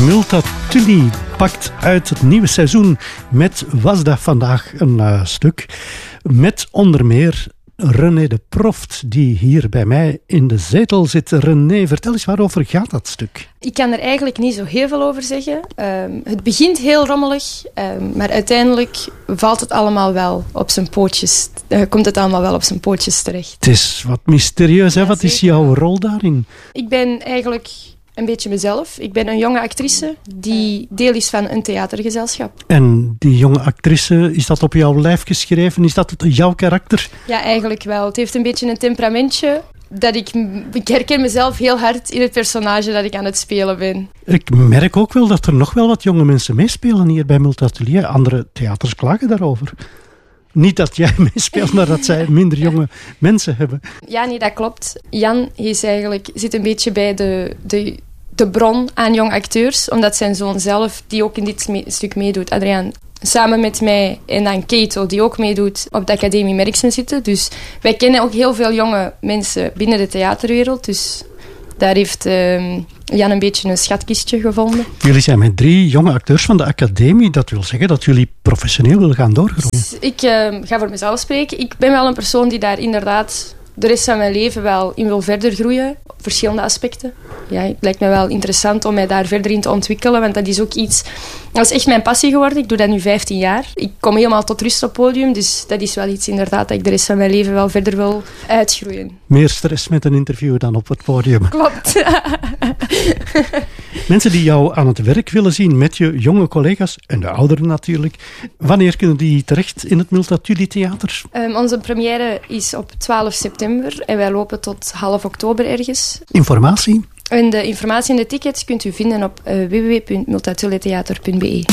Multatuli pakt uit het nieuwe seizoen met Was dat vandaag een stuk. Met onder meer René de Proft, die hier bij mij in de zetel zit. René, vertel eens, waarover gaat dat stuk? Ik kan er eigenlijk niet zo heel veel over zeggen. Het begint heel rommelig, maar uiteindelijk valt het allemaal wel op zijn pootjes. Komt het allemaal wel op zijn pootjes terecht. Het is wat mysterieus, hè? Ja, wat zeker. Is jouw rol daarin? Ik ben eigenlijk een beetje mezelf. Ik ben een jonge actrice die deel is van een theatergezelschap. En die jonge actrice, is dat op jouw lijf geschreven? Is dat jouw karakter? Ja, eigenlijk wel. Het heeft een beetje een temperamentje. Dat ik herken mezelf heel hard in het personage dat ik aan het spelen ben. Ik merk ook wel dat er nog wel wat jonge mensen meespelen hier bij Multatuli. Andere theaters klagen daarover. Niet dat jij meespeelt, maar dat zij minder jonge mensen hebben. Ja, nee, dat klopt. Jan zit een beetje bij de bron aan jong acteurs, omdat zijn zoon zelf, die ook in dit stuk meedoet, Adriaan, samen met mij en dan Keito, die ook meedoet op de Academie Merksem zitten. Dus wij kennen ook heel veel jonge mensen binnen de theaterwereld. Dus daar heeft Jan een beetje een schatkistje gevonden. Jullie zijn met 3 jonge acteurs van de Academie. Dat wil zeggen dat jullie professioneel willen gaan doorgroeien. Dus ik ga voor mezelf spreken. Ik ben wel een persoon die daar inderdaad de rest van mijn leven wel in wil verder groeien. Op verschillende aspecten. Ja, het lijkt me wel interessant om mij daar verder in te ontwikkelen, want dat is ook iets... Dat is echt mijn passie geworden. Ik doe dat nu 15 jaar. Ik kom helemaal tot rust op podium, dus dat is wel iets inderdaad dat ik de rest van mijn leven wel verder wil uitgroeien. Meer stress met een interview dan op het podium. Klopt. Mensen die jou aan het werk willen zien met je jonge collega's, en de ouderen natuurlijk, wanneer kunnen die terecht in het Multatuli Theater? Onze première is op 12 september en wij lopen tot half oktober ergens. Informatie? En de informatie en de tickets kunt u vinden op www.multatulitheater.be.